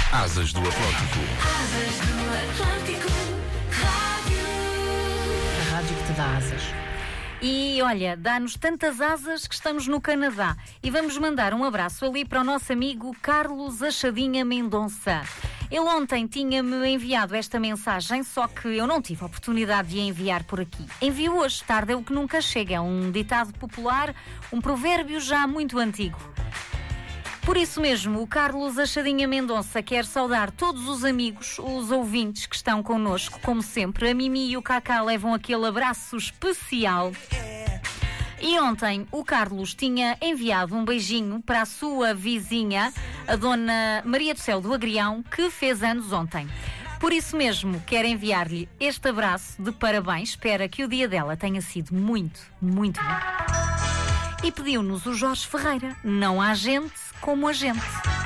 Asas do Atlântico. Asas do Atlântico, rádio. A rádio que te dá asas. E olha, dá-nos tantas asas que estamos no Canadá. E vamos mandar um abraço ali para o nosso amigo Carlos Achadinha Mendonça. Ele ontem tinha-me enviado esta mensagem, só que eu não tive a oportunidade de a enviar por aqui. Envio hoje, tarde é o que nunca chega. É um ditado popular, um provérbio já muito antigo. Por isso mesmo, o Carlos Achadinha Mendonça quer saudar todos os amigos, os ouvintes que estão connosco, como sempre. A Mimi e o Cacá levam aquele abraço especial. E ontem o Carlos tinha enviado um beijinho para a sua vizinha, a Dona Maria do Céu do Agrião, que fez anos ontem. Por isso mesmo, quero enviar-lhe este abraço de parabéns. Espero que o dia dela tenha sido muito, muito bom. E pediu-nos o Jorge Ferreira. Não há gente como a gente.